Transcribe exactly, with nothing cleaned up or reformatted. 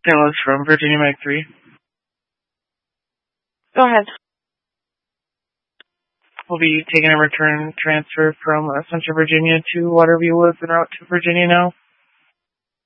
Saint Louis from Virginia Mag three. Go ahead. We'll be taking a return transfer from uh, Central Virginia to Waterview Woods en route to Virginia now.